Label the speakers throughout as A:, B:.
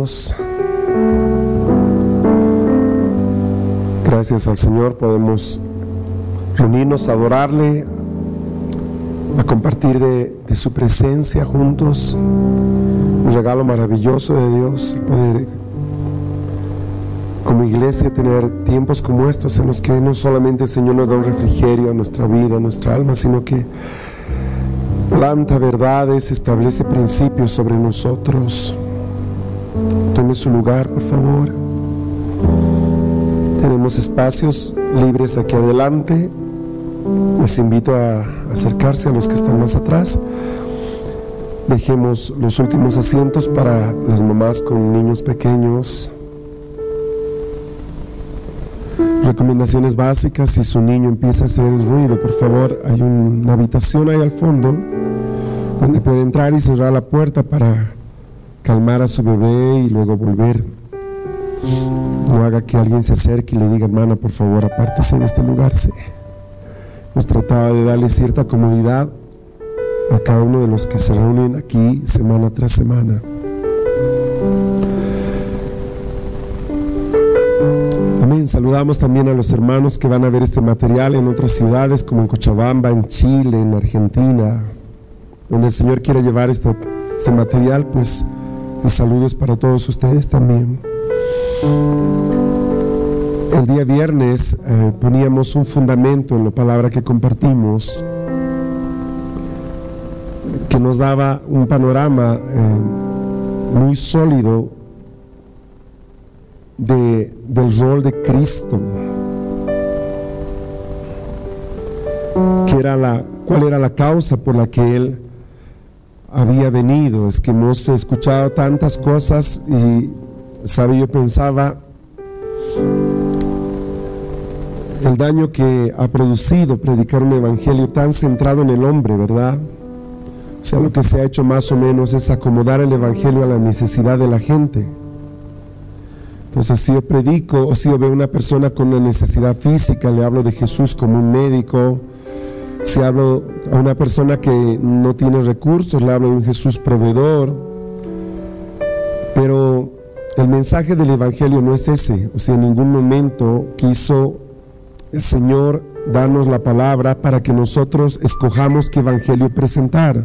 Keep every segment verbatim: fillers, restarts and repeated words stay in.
A: Dios. Gracias al Señor podemos reunirnos a adorarle, a compartir de, de su presencia juntos. Un regalo maravilloso de Dios, poder como iglesia tener tiempos como estos en los que no solamente el Señor nos da un refrigerio a nuestra vida, a nuestra alma, sino que planta verdades, establece principios sobre nosotros. Tome su lugar, por favor. Tenemos espacios libres aquí adelante. Les invito a acercarse a los que están más atrás. Dejemos los últimos asientos para las mamás con niños pequeños. Recomendaciones básicas: si su niño empieza a hacer ruido, por favor, hay una habitación ahí al fondo donde puede entrar y cerrar la puerta para calmar a su bebé y luego volver. No haga que alguien se acerque y le diga: hermana, por favor, apártese de este lugar. Sí. Hemos tratado de darle cierta comodidad a cada uno de los que se reúnen aquí semana tras semana. Amén. Saludamos también a los hermanos que van a ver este material en otras ciudades como en Cochabamba, en Chile, en Argentina, donde el Señor quiere llevar este, este material. Pues mis saludos para todos ustedes también. El día viernes eh, poníamos un fundamento en la palabra que compartimos, que nos daba un panorama eh, muy sólido de, del rol de Cristo, que era la, cuál era la causa por la que Él había venido. Es que hemos escuchado tantas cosas y, sabe, yo pensaba el daño que ha producido predicar un evangelio tan centrado en el hombre, ¿verdad? O sea, lo que se ha hecho más o menos es acomodar el evangelio a la necesidad de la gente. Entonces, si yo predico o si yo veo una persona con una necesidad física, le hablo de Jesús como un médico. Si hablo a una persona que no tiene recursos, le hablo de un Jesús proveedor. Pero el mensaje del evangelio no es ese. O sea, en ningún momento quiso el Señor darnos la palabra para que nosotros escojamos qué evangelio presentar.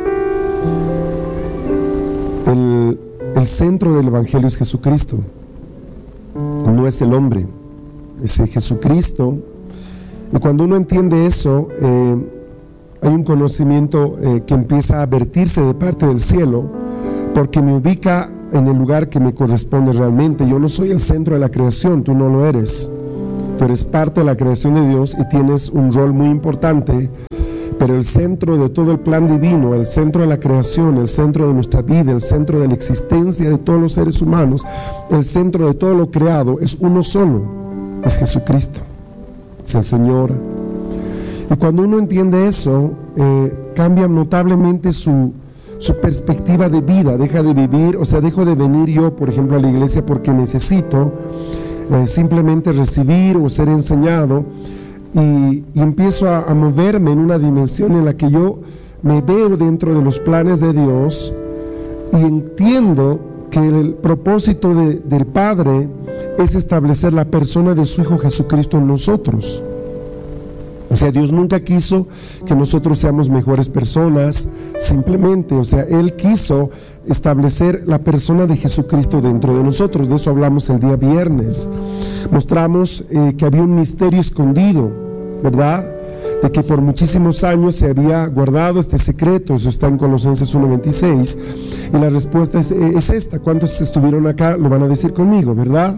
A: El, el centro del evangelio es Jesucristo, no es el hombre, es el Jesucristo. Y cuando uno entiende eso, eh, hay un conocimiento eh, que empieza a vertirse de parte del cielo, porque me ubica en el lugar que me corresponde realmente. Yo no soy el centro de la creación, tú no lo eres. Tú eres parte de la creación de Dios y tienes un rol muy importante, pero el centro de todo el plan divino, el centro de la creación, el centro de nuestra vida, el centro de la existencia de todos los seres humanos, el centro de todo lo creado es uno solo, es Jesucristo, es el Señor. Y cuando uno entiende eso, eh, cambia notablemente su, su perspectiva de vida. Deja de vivir, o sea, dejo de venir yo, por ejemplo, a la iglesia porque necesito Eh, simplemente recibir o ser enseñado, y, y empiezo a, a moverme en una dimensión en la que yo me veo dentro de los planes de Dios y entiendo que el propósito de, del Padre es establecer la persona de su Hijo Jesucristo en nosotros. O sea, Dios nunca quiso que nosotros seamos mejores personas, simplemente, o sea, Él quiso establecer la persona de Jesucristo dentro de nosotros. De eso hablamos el día viernes. Mostramos eh, que había un misterio escondido, ¿verdad? De que por muchísimos años se había guardado este secreto. Eso está en Colosenses uno veintiséis. Y la respuesta es, es esta. ¿Cuántos estuvieron acá? Lo van a decir conmigo, ¿verdad?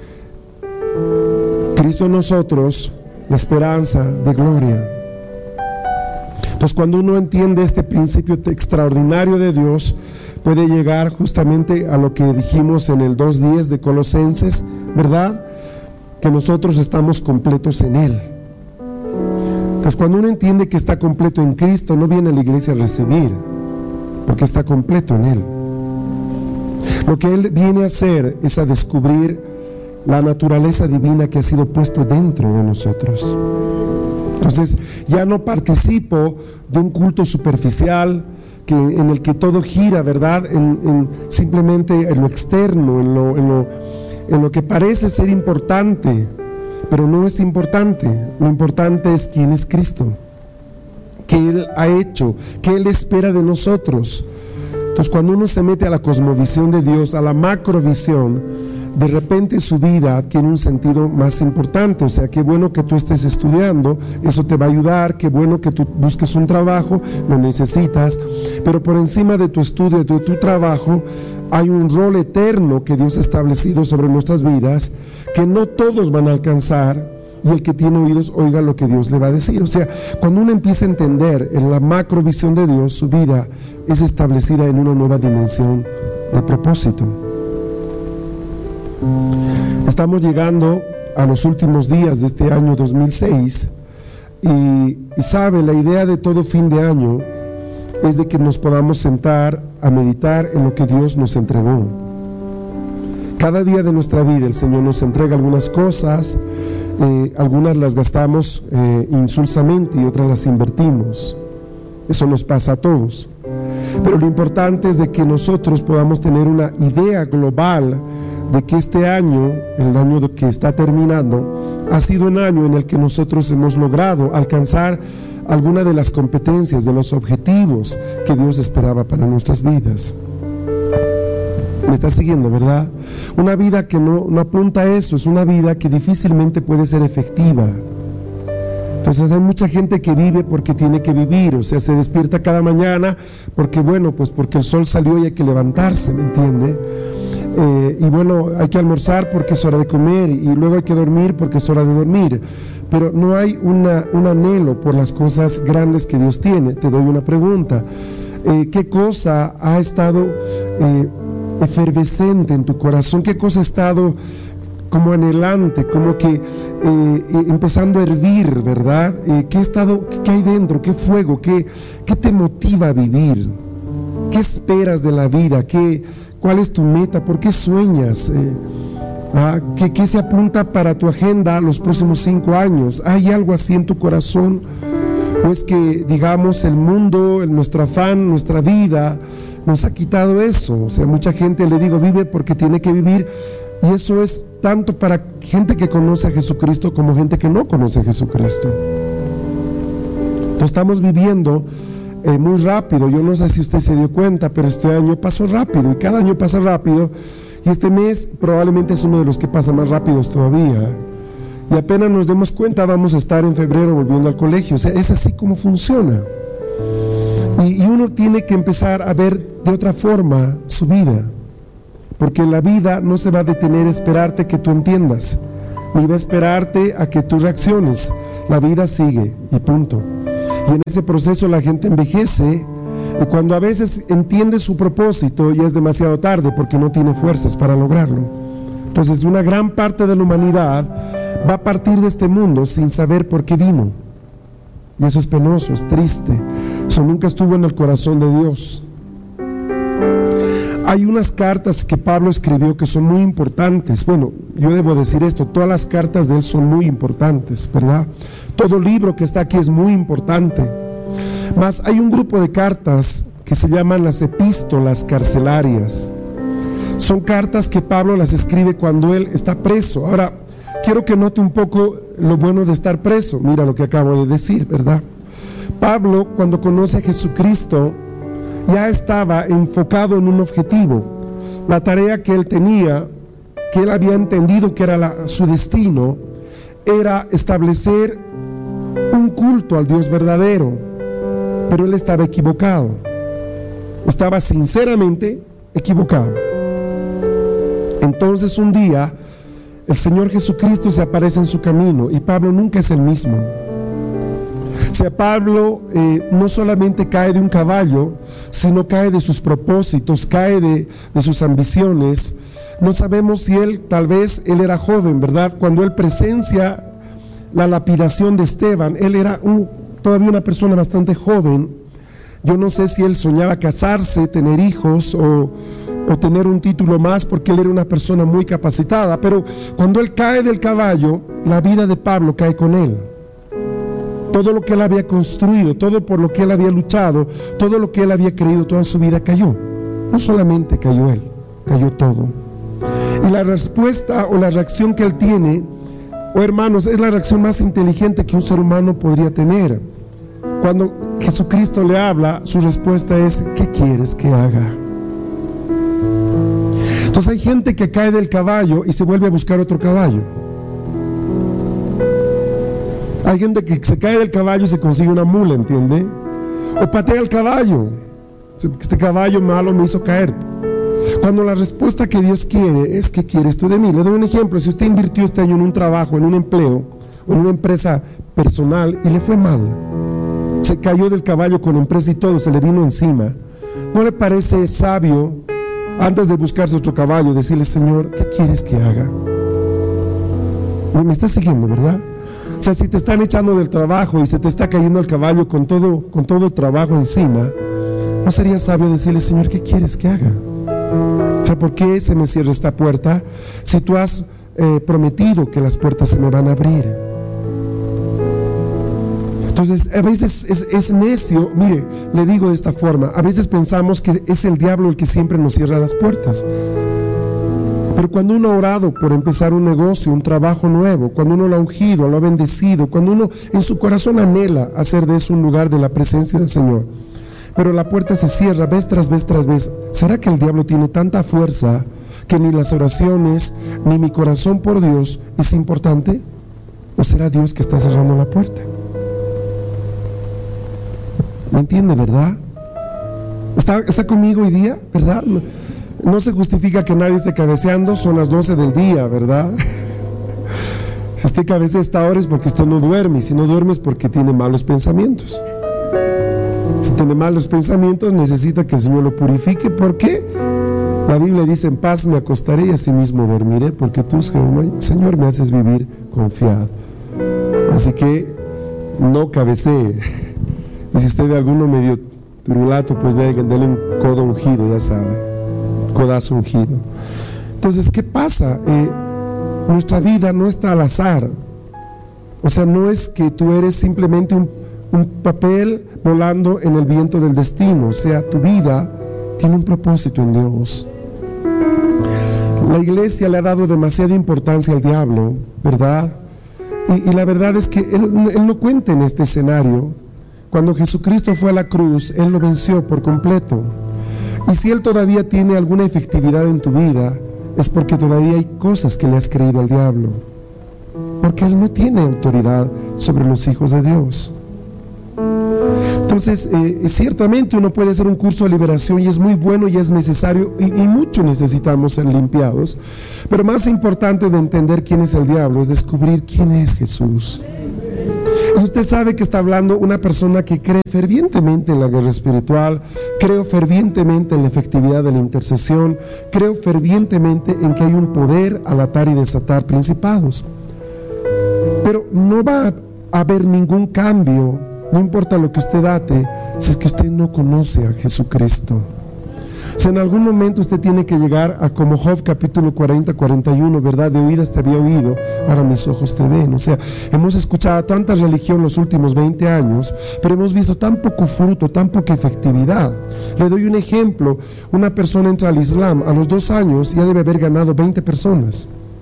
A: Cristo en nosotros, la esperanza de gloria. Entonces, cuando uno entiende este principio extraordinario de Dios, puede llegar justamente a lo que dijimos en el dos diez de Colosenses, ¿verdad? Que nosotros estamos completos en Él. Entonces, cuando uno entiende que está completo en Cristo, no viene a la iglesia a recibir, porque está completo en Él. Lo que Él viene a hacer es a descubrir la naturaleza divina que ha sido puesto dentro de nosotros. Entonces, ya no participo de un culto superficial que, en el que todo gira, ¿verdad? En, en simplemente en lo externo, en lo, en, lo, en lo que parece ser importante, pero no es importante. Lo importante es quién es Cristo, qué Él ha hecho, qué Él espera de nosotros. Entonces, cuando uno se mete a la cosmovisión de Dios, a la macrovisión, de repente su vida adquiere un sentido más importante. O sea, qué bueno que tú estés estudiando, eso te va a ayudar, qué bueno que tú busques un trabajo, lo necesitas, pero por encima de tu estudio, de tu trabajo, hay un rol eterno que Dios ha establecido sobre nuestras vidas, que no todos van a alcanzar, y el que tiene oídos oiga lo que Dios le va a decir. O sea, cuando uno empieza a entender en la macrovisión de Dios, su vida es establecida en una nueva dimensión de propósito. Estamos llegando a los últimos días de este año dos mil seis y, y sabe, la idea de todo fin de año es de que nos podamos sentar a meditar en lo que Dios nos entregó. Cada día de nuestra vida el Señor nos entrega algunas cosas, eh, algunas las gastamos eh, insulsamente y otras las invertimos. Eso nos pasa a todos. Pero lo importante es de que nosotros podamos tener una idea global de que este año, el año que está terminando, ha sido un año en el que nosotros hemos logrado alcanzar alguna de las competencias, de los objetivos que Dios esperaba para nuestras vidas. Me está siguiendo, ¿verdad? Una vida que no, no apunta a eso, es una vida que difícilmente puede ser efectiva. Entonces hay mucha gente que vive porque tiene que vivir, o sea, se despierta cada mañana porque, bueno, pues porque el sol salió y hay que levantarse, ¿me entiende? Eh, y bueno, hay que almorzar porque es hora de comer, y luego hay que dormir porque es hora de dormir, pero no hay una, un anhelo por las cosas grandes que Dios tiene. Te doy una pregunta, eh, ¿qué cosa ha estado eh, efervescente en tu corazón? ¿Qué cosa ha estado como anhelante, como que eh, eh, empezando a hervir, ¿verdad? Eh, ¿qué ha estado, qué hay dentro? ¿Qué fuego? ¿Qué, qué te motiva a vivir? ¿Qué esperas de la vida? ¿Qué ¿Cuál es tu meta? ¿Por qué sueñas? Eh, ah, ¿qué, ¿Qué se apunta para tu agenda los próximos cinco años? ¿Hay algo así en tu corazón? ¿O es que, digamos, el mundo, el, nuestro afán, nuestra vida, nos ha quitado eso? O sea, mucha gente, le digo, vive porque tiene que vivir, y eso es tanto para gente que conoce a Jesucristo como gente que no conoce a Jesucristo. Entonces estamos viviendo Eh, muy rápido. Yo no sé si usted se dio cuenta, pero este año pasó rápido, y cada año pasa rápido, y este mes probablemente es uno de los que pasa más rápidos todavía, y apenas nos demos cuenta vamos a estar en febrero volviendo al colegio. O sea, es así como funciona, y, y uno tiene que empezar a ver de otra forma su vida, porque la vida no se va a detener a esperarte que tú entiendas, ni va a esperarte a que tú reacciones. La vida sigue y punto. Y en ese proceso la gente envejece, y cuando a veces entiende su propósito ya es demasiado tarde porque no tiene fuerzas para lograrlo. Entonces una gran parte de la humanidad va a partir de este mundo sin saber por qué vino, y eso es penoso, es triste. Eso nunca estuvo en el corazón de Dios. Hay unas cartas que Pablo escribió que son muy importantes. Bueno, yo debo decir esto, todas las cartas de él son muy importantes, ¿verdad? Todo libro que está aquí es muy importante. Mas hay un grupo de cartas que se llaman las epístolas carcelarias. Son cartas que Pablo las escribe cuando él está preso. Ahora, quiero que note un poco lo bueno de estar preso. Mira lo que acabo de decir, ¿verdad? Pablo, cuando conoce a Jesucristo, ya estaba enfocado en un objetivo. La tarea que él tenía, que él había entendido que era la, su destino, era establecer un culto al Dios verdadero, pero él estaba equivocado, estaba sinceramente equivocado. Entonces un día el Señor Jesucristo se aparece en su camino, y Pablo nunca es el mismo. O sea, Pablo eh, no solamente cae de un caballo, sino cae de sus propósitos, cae de, de sus ambiciones. No sabemos si él, tal vez él era joven, ¿verdad? Cuando él presencia la lapidación de Esteban, él era un, todavía una persona bastante joven. Yo no sé si él soñaba casarse, tener hijos o, o tener un título más, porque él era una persona muy capacitada, pero cuando él cae del caballo, la vida de Pablo cae con él. Todo lo que él había construido, todo por lo que él había luchado, todo lo que él había creído toda su vida cayó. No solamente cayó él, cayó todo. Y la respuesta o la reacción que él tiene, oh hermanos, es la reacción más inteligente que un ser humano podría tener. Cuando Jesucristo le habla, su respuesta es: ¿qué quieres que haga? Entonces hay gente que cae del caballo y se vuelve a buscar otro caballo. Hay gente que se cae del caballo y se consigue una mula, ¿entiende? O patea el caballo. Este caballo malo me hizo caer. Cuando la respuesta que Dios quiere es: ¿qué quieres tú de mí? Le doy un ejemplo. Si usted invirtió este año en un trabajo, en un empleo, o en una empresa personal y le fue mal, se cayó del caballo con empresa y todo, se le vino encima, ¿no le parece sabio, antes de buscarse otro caballo, decirle: Señor, ¿qué quieres que haga? Me está siguiendo, ¿verdad? O sea, si te están echando del trabajo y se te está cayendo el caballo con todo, con todo el trabajo encima, ¿no sería sabio decirle: Señor, ¿qué quieres que haga? O sea, ¿por qué se me cierra esta puerta si tú has eh, prometido que las puertas se me van a abrir? Entonces, a veces es, es necio. Mire, le digo de esta forma: a veces pensamos que es el diablo el que siempre nos cierra las puertas. Pero cuando uno ha orado por empezar un negocio, un trabajo nuevo, cuando uno lo ha ungido, lo ha bendecido, cuando uno en su corazón anhela hacer de eso un lugar de la presencia del Señor, pero la puerta se cierra vez tras vez tras vez, ¿será que el diablo tiene tanta fuerza que ni las oraciones, ni mi corazón por Dios es importante? ¿O será Dios que está cerrando la puerta? ¿Me entiende, verdad? ¿Está, está conmigo hoy día, verdad? No, no se justifica que nadie esté cabeceando, son las doce del día, ¿verdad? Si usted cabecea a esta hora es porque usted no duerme, y si no duerme es porque tiene malos pensamientos. Si tiene malos pensamientos, necesita que el Señor lo purifique. ¿Por qué? La Biblia dice: en paz me acostaré y asimismo dormiré, porque tú, Señor, me haces vivir confiado. Así que no cabecee. Y si usted ve alguno medio turulato, pues dele, dele un codo ungido, ya sabe, codazo ungido. Entonces, ¿qué pasa? Eh, nuestra vida no está al azar. O sea, no es que tú eres simplemente un, un papel volando en el viento del destino. O sea, tu vida tiene un propósito en Dios. La iglesia le ha dado demasiada importancia al diablo, ¿verdad? Y, y la verdad es que él, él no cuenta en este escenario. Cuando Jesucristo fue a la cruz, Él lo venció por completo. Y si Él todavía tiene alguna efectividad en tu vida, es porque todavía hay cosas que le has creído al diablo. Porque Él no tiene autoridad sobre los hijos de Dios. Entonces, eh, ciertamente uno puede hacer un curso de liberación y es muy bueno y es necesario, y, y mucho necesitamos ser limpiados. Pero más importante de entender quién es el diablo es descubrir quién es Jesús. Y usted sabe que está hablando una persona que cree fervientemente en la guerra espiritual, creo fervientemente en la efectividad de la intercesión, creo fervientemente en que hay un poder al atar y desatar principados. Pero no va a haber ningún cambio, no importa lo que usted date, si es que usted no conoce a Jesucristo. O sea, en algún momento usted tiene que llegar a como Job capítulo cuarenta, cuarenta y uno, ¿verdad? De oídas te había oído, ahora mis ojos te ven. O sea, hemos escuchado tanta religión los últimos veinte años, pero hemos visto tan poco fruto, tan poca efectividad. Le doy un ejemplo: una persona entra al Islam, a los dos años ya debe haber ganado veinte personas.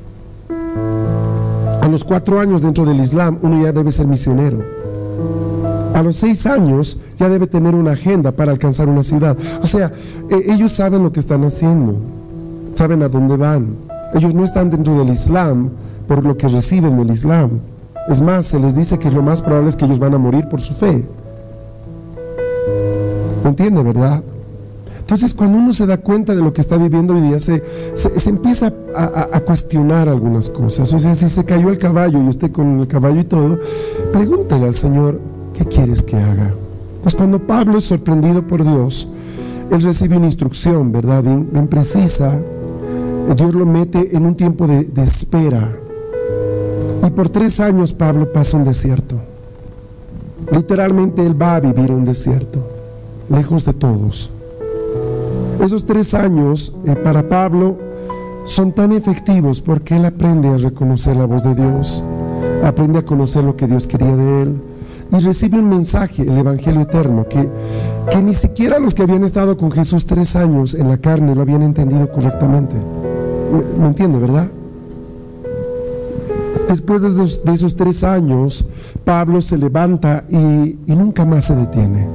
A: A los cuatro años dentro del Islam, uno ya debe ser misionero. A los seis años ya debe tener una agenda para alcanzar una ciudad. O sea, eh, ellos saben lo que están haciendo, saben a dónde van. Ellos no están dentro del Islam por lo que reciben del Islam. Es más, se les dice que lo más probable es que ellos van a morir por su fe. ¿Me entiende, verdad? Entonces, cuando uno se da cuenta de lo que está viviendo hoy día, se, se, se empieza a, a, a cuestionar algunas cosas. O sea, si se cayó el caballo y usted con el caballo y todo, pregúntele al Señor: ¿qué quieres que haga? Pues cuando Pablo es sorprendido por Dios, él recibe una instrucción, ¿verdad? Bien, bien precisa. Dios lo mete en un tiempo de, de espera. Y por tres años Pablo pasa un desierto. Literalmente él va a vivir un desierto, lejos de todos. Esos tres años eh, para Pablo son tan efectivos porque él aprende a reconocer la voz de Dios, aprende a conocer lo que Dios quería de él. y recibe un mensaje, el Evangelio eterno, que, que ni siquiera los que habían estado con Jesús tres años en la carne lo habían entendido correctamente. ¿Me, me entiende, verdad? Después de esos, de esos tres años, Pablo se levanta y, y nunca más se detiene.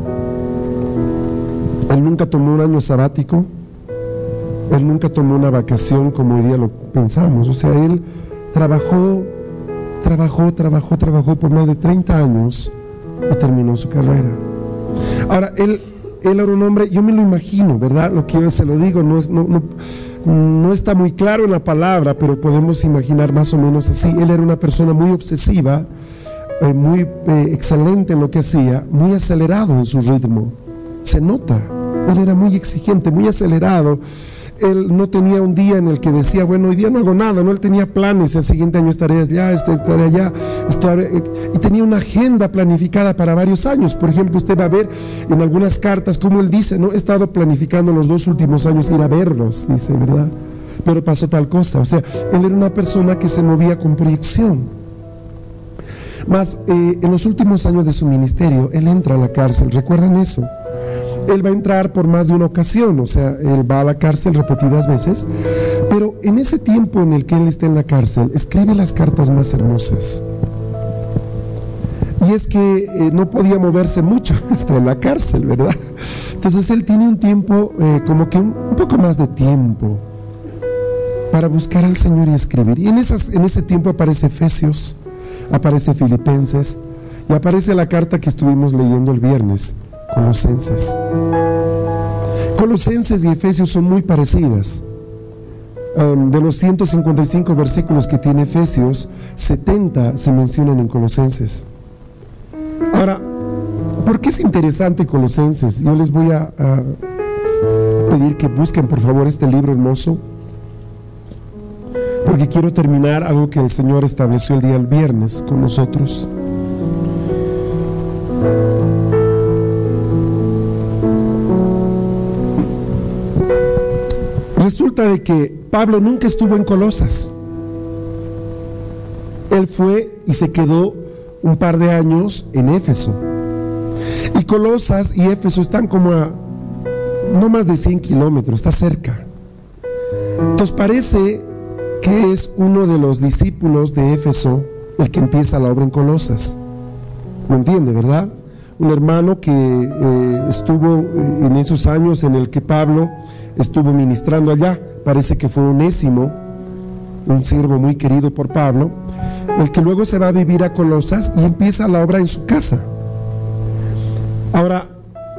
A: Él nunca tomó un año sabático, él nunca tomó una vacación como hoy día lo pensamos. O sea, él trabajó, trabajó, trabajó, trabajó por más de treinta años y terminó su carrera. Ahora, él, él era un hombre, yo me lo imagino, ¿verdad? Lo que yo se lo digo, no, es, no, no, no está muy claro en la palabra, pero podemos imaginar más o menos así. Él era una persona muy obsesiva, eh, muy eh, excelente en lo que hacía, muy acelerado en su ritmo. Se nota, él era muy exigente, muy acelerado. Él no tenía un día en el que decía, bueno, hoy día no hago nada, no, él tenía planes, el siguiente año estaré allá, estaré allá, estaré, y tenía una agenda planificada para varios años. Por ejemplo, usted va a ver en algunas cartas como él dice, no, he estado planificando los dos últimos años ir a verlos, dice, ¿verdad? Pero pasó tal cosa. O sea, él era una persona que se movía con proyección. Mas, eh, en los últimos años de su ministerio, él entra a la cárcel, ¿recuerdan eso? Él va a entrar por más de una ocasión, o sea, él va a la cárcel repetidas veces, pero en ese tiempo en el que él está en la cárcel, escribe las cartas más hermosas. Y es que eh, no podía moverse mucho hasta en la cárcel, ¿verdad? Entonces él tiene un tiempo, eh, como que un, un poco más de tiempo para buscar al Señor y escribir. Y en, esas, en ese tiempo aparece Efesios, aparece Filipenses y aparece la carta que estuvimos leyendo el viernes, Colosenses. Colosenses y Efesios son muy parecidas. Um, de los ciento cincuenta y cinco versículos que tiene Efesios, setenta se mencionan en Colosenses. Ahora, ¿por qué es interesante Colosenses? Yo les voy a, a pedir que busquen por favor este libro hermoso, porque quiero terminar algo que el Señor estableció el día del viernes con nosotros. Resulta de que Pablo nunca estuvo en Colosas. Él fue y se quedó un par de años en Éfeso. Y Colosas y Éfeso están como a no más de cien kilómetros, está cerca. Entonces parece que es uno de los discípulos de Éfeso el que empieza la obra en Colosas. ¿Me entiende, verdad? Un hermano que eh, estuvo en esos años en el que Pablo estuvo ministrando allá. Parece que fue Onésimo, un siervo muy querido por Pablo, el que luego se va a vivir a Colosas y empieza la obra en su casa. Ahora,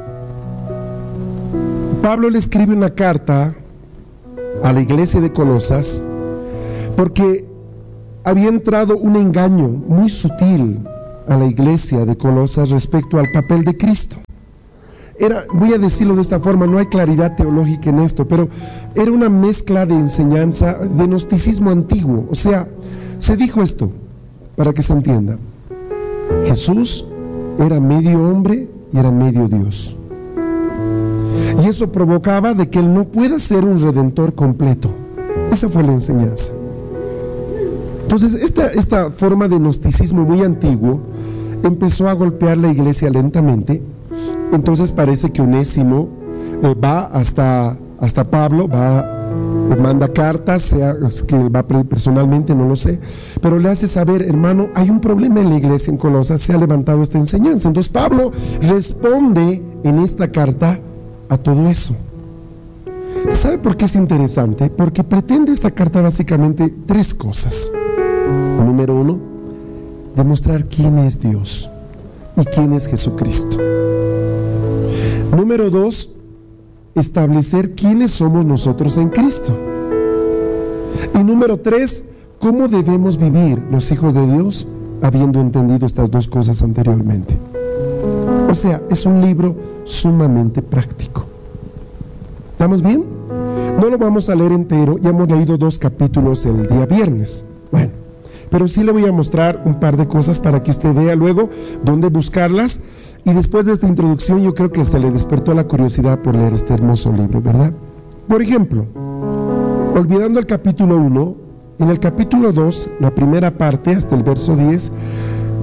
A: Pablo le escribe una carta a la iglesia de Colosas porque había entrado un engaño muy sutil a la iglesia de Colosas respecto al papel de Cristo. Era, voy a decirlo de esta forma, no hay claridad teológica en esto, pero era una mezcla de enseñanza, de gnosticismo antiguo. O sea, se dijo esto, para que se entienda: Jesús era medio hombre y era medio Dios. Y eso provocaba de que Él no pueda ser un redentor completo. Esa fue la enseñanza. Entonces, esta, esta forma de gnosticismo muy antiguo empezó a golpear la iglesia lentamente. Entonces parece que Onésimo eh, va hasta, hasta Pablo, va, eh, manda cartas, sea que él va personalmente, no lo sé, pero le hace saber, hermano, hay un problema en la iglesia en Colosas, se ha levantado esta enseñanza. Entonces Pablo responde en esta carta a todo eso. ¿Sabe por qué es interesante? Porque pretende esta carta básicamente tres cosas. Número uno, demostrar quién es Dios y quién es Jesucristo. Número dos, establecer quiénes somos nosotros en Cristo. Y número tres, cómo debemos vivir los hijos de Dios habiendo entendido estas dos cosas anteriormente. O sea, es un libro sumamente práctico. ¿Estamos bien? No lo vamos a leer entero, ya hemos leído dos capítulos el día viernes. Bueno, pero sí le voy a mostrar un par de cosas para que usted vea luego dónde buscarlas. Y después de esta introducción yo creo que se le despertó la curiosidad por leer este hermoso libro, ¿verdad? Por ejemplo, olvidando el capítulo uno, en el capítulo dos, la primera parte hasta el verso diez,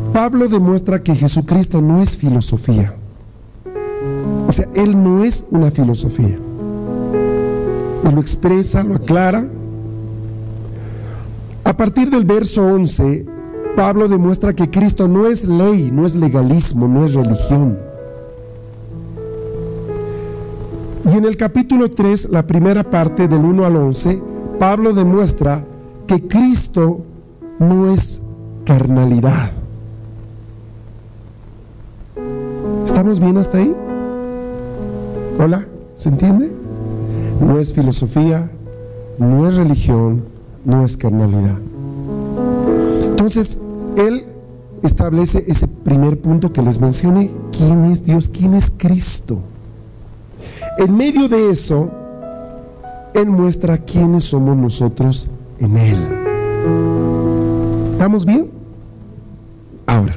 A: Pablo demuestra que Jesucristo no es filosofía. O sea, Él no es una filosofía. Él lo expresa, lo aclara. A partir del verso once, Pablo demuestra que Cristo no es ley, no es legalismo, no es religión. Y en el capítulo tres, la primera parte del uno al once, Pablo demuestra que Cristo no es carnalidad. ¿Estamos bien hasta ahí? ¿Hola? ¿Se entiende? No es filosofía, no es religión, no es carnalidad. Entonces, él establece ese primer punto que les mencioné. ¿Quién es Dios? ¿Quién es Cristo? En medio de eso, él muestra quiénes somos nosotros en él. ¿Estamos bien? Ahora,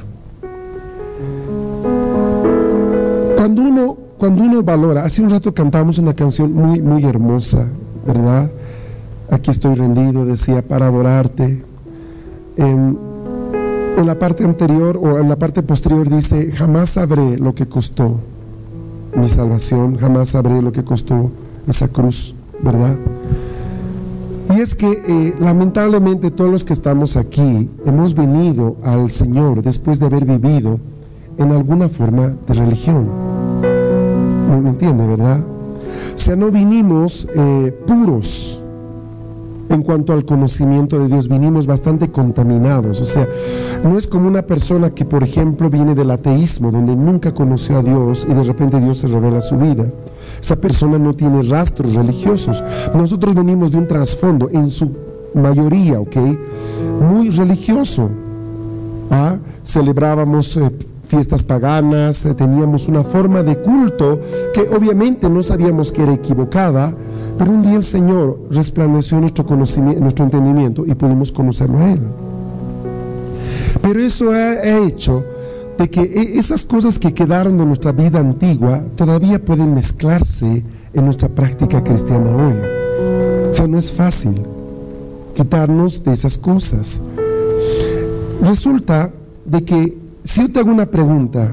A: cuando uno, cuando uno valora, hace un rato cantamos una canción muy, muy hermosa, ¿verdad? Aquí estoy rendido, decía, para adorarte. En, en la parte anterior o en la parte posterior dice, jamás sabré lo que costó mi salvación, jamás sabré lo que costó esa cruz, ¿verdad? Y es que eh, lamentablemente todos los que estamos aquí hemos venido al Señor después de haber vivido en alguna forma de religión. ¿Me, me entiende, verdad? O sea, no vinimos eh, puros en cuanto al conocimiento de Dios, vinimos bastante contaminados. O sea, no es como una persona que, por ejemplo, viene del ateísmo, donde nunca conoció a Dios y de repente Dios se revela su vida. Esa persona no tiene rastros religiosos. Nosotros venimos de un trasfondo, en su mayoría, ¿ok?, muy religioso. ¿Ah? Celebrábamos eh, fiestas paganas, eh, teníamos una forma de culto que obviamente no sabíamos que era equivocada, pero un día el Señor resplandeció nuestro conocimiento, nuestro entendimiento, y pudimos conocerlo a Él. Pero eso ha, ha hecho de que esas cosas que quedaron de nuestra vida antigua todavía pueden mezclarse en nuestra práctica cristiana hoy. O sea, no es fácil quitarnos de esas cosas. Resulta de que si yo te hago una pregunta,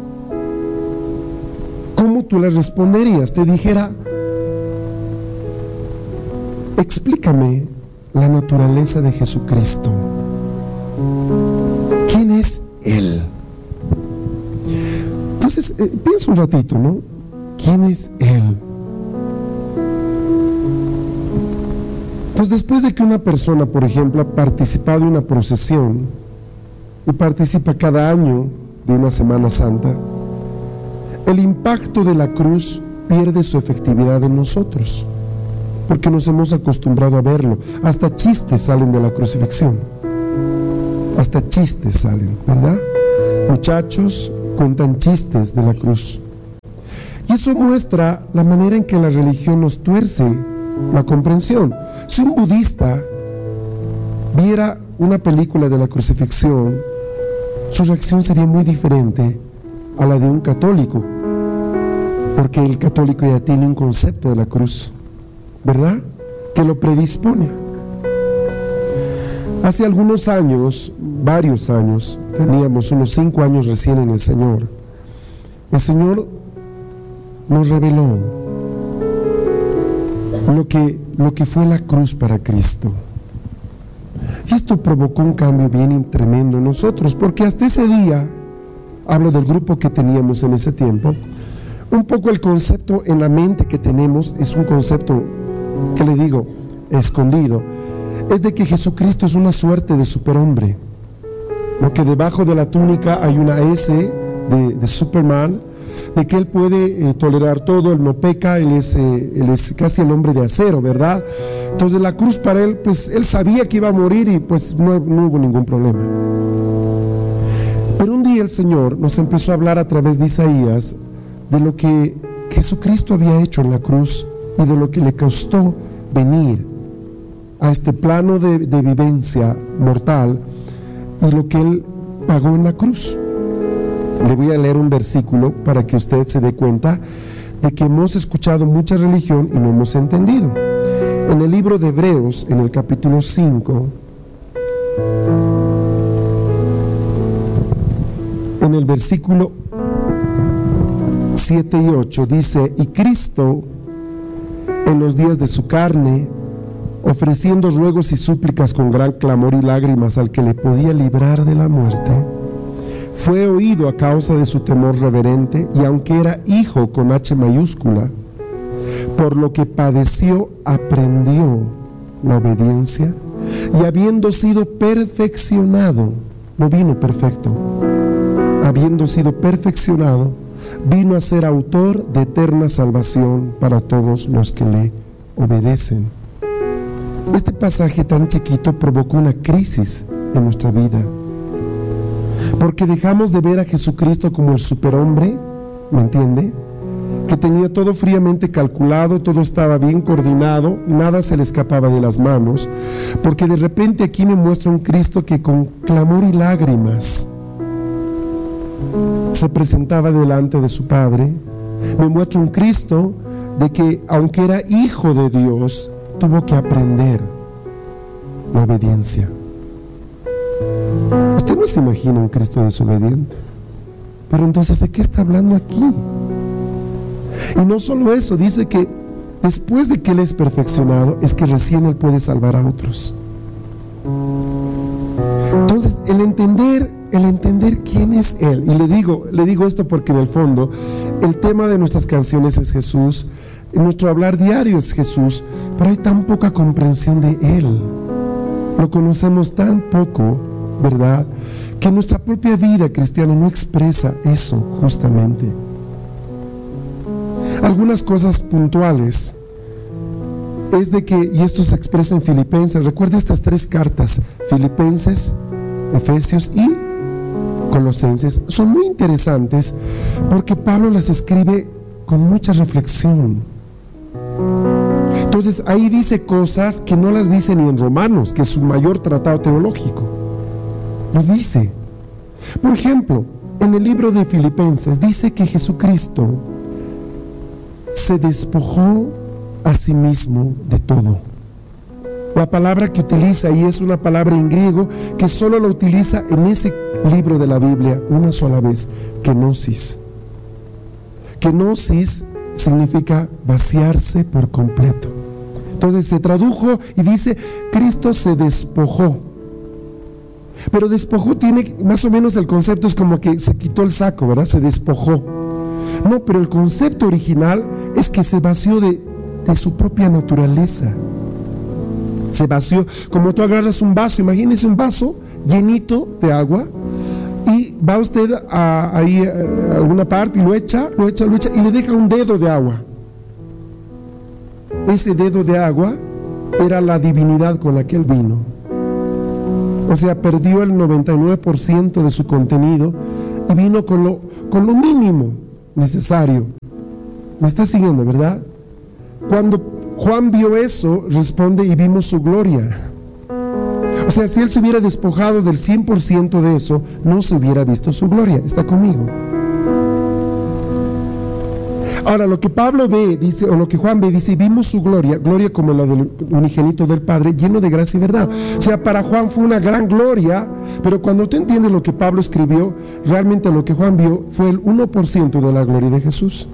A: ¿cómo tú la responderías? Te dijera, explícame la naturaleza de Jesucristo. ¿Quién es Él? Entonces, eh, piensa un ratito, ¿no? ¿Quién es Él? Pues después de que una persona, por ejemplo, ha participado en una procesión y participa cada año de una Semana Santa, el impacto de la cruz pierde su efectividad en nosotros, porque nos hemos acostumbrado a verlo. Hasta chistes salen de la crucifixión. Hasta chistes salen, ¿verdad? Muchachos cuentan chistes de la cruz. Y eso muestra la manera en que la religión nos tuerce la comprensión. Si un budista viera una película de la crucifixión, su reacción sería muy diferente a la de un católico, porque el católico ya tiene un concepto de la cruz, ¿verdad?, que lo predispone. Hace algunos años, varios años, teníamos unos cinco años recién en el Señor, el Señor nos reveló lo que, lo que fue la cruz para Cristo. Y esto provocó un cambio bien tremendo en nosotros, porque hasta ese día, hablo del grupo que teníamos en ese tiempo, un poco el concepto en la mente que tenemos es un concepto, que le digo, escondido, es de que Jesucristo es una suerte de superhombre, porque debajo de la túnica hay una S de, de Superman, de que Él puede eh, tolerar todo, Él no peca, Él es, eh, él es casi el hombre de acero, ¿verdad? Entonces la cruz para Él, pues Él sabía que iba a morir y pues no, no hubo ningún problema. Pero un día el Señor nos empezó a hablar a través de Isaías de lo que Jesucristo había hecho en la cruz y de lo que le costó venir a este plano de, de vivencia mortal y lo que Él pagó en la cruz. Le voy a leer un versículo para que usted se dé cuenta de que hemos escuchado mucha religión y no hemos entendido. En el libro de Hebreos, en el capítulo cinco, en el versículo siete y ocho, dice: y Cristo, en los días de su carne, ofreciendo ruegos y súplicas con gran clamor y lágrimas al que le podía librar de la muerte, fue oído a causa de su temor reverente, y aunque era hijo con H mayúscula, por lo que padeció, aprendió la obediencia, y habiendo sido perfeccionado, no vino perfecto, habiendo sido perfeccionado, vino a ser autor de eterna salvación para todos los que le obedecen. Este pasaje tan chiquito provocó una crisis en nuestra vida, porque dejamos de ver a Jesucristo como el superhombre, ¿me entiende?, que tenía todo fríamente calculado, todo estaba bien coordinado, nada se le escapaba de las manos, porque de repente aquí me muestra un Cristo que con clamor y lágrimas se presentaba delante de su Padre. Me muestra un Cristo de que, aunque era hijo de Dios, tuvo que aprender la obediencia. Usted no se imagina un Cristo desobediente, pero entonces, ¿de qué está hablando aquí? Y no solo eso, dice que después de que Él es perfeccionado, es que recién Él puede salvar a otros. Entonces, el entender, el entender quién es Él, y le digo, le digo esto porque en el fondo, el tema de nuestras canciones es Jesús, nuestro hablar diario es Jesús, pero hay tan poca comprensión de Él, lo conocemos tan poco, ¿verdad?, que nuestra propia vida cristiana no expresa eso justamente. Algunas cosas puntuales es de que, y esto se expresa en Filipenses, recuerda estas tres cartas, Filipenses, Efesios y Colosenses, son muy interesantes porque Pablo las escribe con mucha reflexión. Entonces ahí dice cosas que no las dice ni en Romanos, que es su mayor tratado teológico, lo dice. Por ejemplo, en el libro de Filipenses dice que Jesucristo se despojó a sí mismo de todo. La palabra que utiliza ahí es una palabra en griego que solo la utiliza en ese libro de la Biblia una sola vez, kenosis. Kenosis significa vaciarse por completo. Entonces se tradujo y dice, Cristo se despojó. Pero despojó tiene más o menos el concepto, es como que se quitó el saco, ¿verdad? Se despojó. No, pero el concepto original es que se vació de, de su propia naturaleza. Se vació, como tú agarras un vaso, imagínese un vaso llenito de agua, y va usted a, ahí a alguna parte y lo echa, lo echa, lo echa, y le deja un dedo de agua. Ese dedo de agua era la divinidad con la que él vino. O sea, perdió el noventa y nueve por ciento de su contenido y vino con lo, con lo mínimo necesario. ¿Me está siguiendo, verdad? Cuando Juan vio eso, responde, y vimos su gloria. O sea, si él se hubiera despojado del cien por ciento de eso, no se hubiera visto su gloria. ¿Está conmigo? Ahora, lo que Pablo ve, dice, o lo que Juan ve, dice, vimos su gloria, gloria como la del unigénito del Padre, lleno de gracia y verdad. O sea, para Juan fue una gran gloria, pero cuando tú entiendes lo que Pablo escribió, realmente lo que Juan vio fue el uno por ciento de la gloria de Jesús.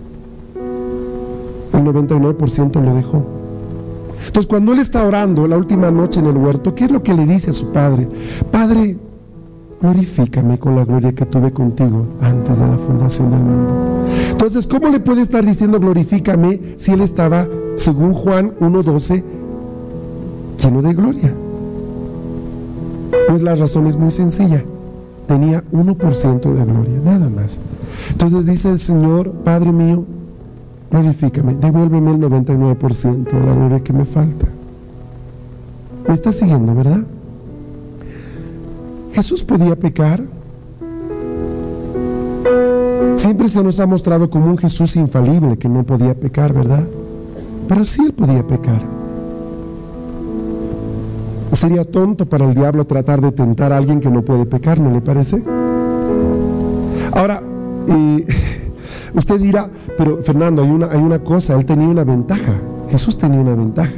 A: El noventa y nueve por ciento lo dejó. Entonces, cuando él está orando la última noche en el huerto, ¿qué es lo que le dice a su Padre? Padre, glorifícame con la gloria que tuve contigo antes de la fundación del mundo. Entonces, ¿cómo le puede estar diciendo glorifícame si él estaba, según Juan uno doce, lleno de gloria? Pues la razón es muy sencilla. Tenía uno por ciento de gloria, nada más. Entonces dice el Señor, Padre mío, glorifícame, devuélveme el noventa y nueve por ciento de la gloria que me falta. ¿Me está siguiendo, verdad? ¿Jesús podía pecar? Siempre se nos ha mostrado como un Jesús infalible que no podía pecar, ¿verdad? Pero sí él podía pecar. Sería tonto para el diablo tratar de tentar a alguien que no puede pecar, ¿no le parece? Ahora, eh, usted dirá, pero Fernando, hay una, hay una cosa, él tenía una ventaja. Jesús tenía una ventaja.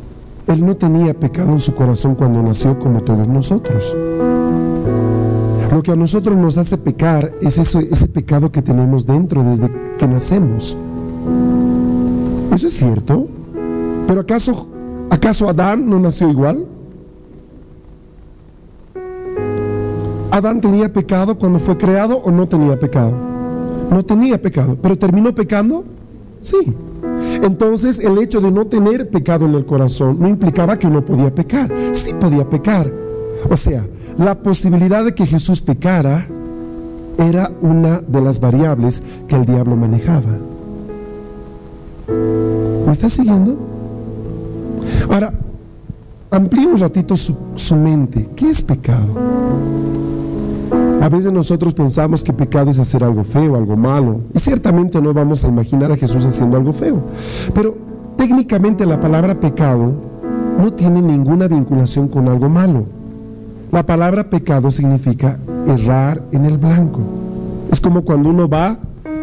A: Él no tenía pecado en su corazón cuando nació como todos nosotros. Lo que a nosotros nos hace pecar es eso, ese pecado que tenemos dentro desde que nacemos. Eso es cierto. Pero ¿acaso, acaso Adán no nació igual? ¿Adán tenía pecado cuando fue creado o no tenía pecado? No tenía pecado, pero ¿terminó pecando? Sí. Entonces el hecho de no tener pecado en el corazón no implicaba que no podía pecar. Sí podía pecar. O sea, la posibilidad de que Jesús pecara era una de las variables que el diablo manejaba. ¿Me está siguiendo? Ahora, amplíe un ratito su, su mente. ¿Qué es pecado? A veces nosotros pensamos que pecado es hacer algo feo, algo malo, y ciertamente no vamos a imaginar a Jesús haciendo algo feo, pero técnicamente la palabra pecado no tiene ninguna vinculación con algo malo. La palabra pecado significa errar en el blanco. Es como cuando uno va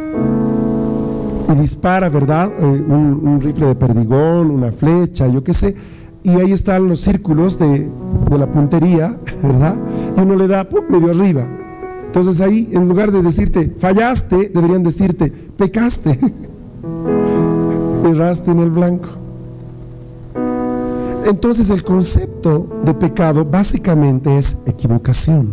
A: y dispara, ¿verdad? Eh, un, un rifle de perdigón, una flecha, yo qué sé, y ahí están los círculos de, de la puntería, ¿verdad? Y uno le da ¡pum!, medio arriba. Entonces ahí, en lugar de decirte fallaste, deberían decirte pecaste. Erraste en el blanco. Entonces el concepto de pecado básicamente es equivocación.